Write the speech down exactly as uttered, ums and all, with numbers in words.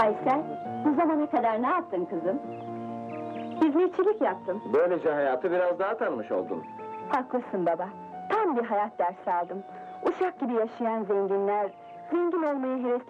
Aysel, bu zamana kadar ne yaptın kızım? Hizmetçilik yaptım. Böylece hayatı biraz daha tanımış oldun. Haklısın baba. Tam bir hayat dersi aldım. Uşak gibi yaşayan zenginler, zengin olmaya heves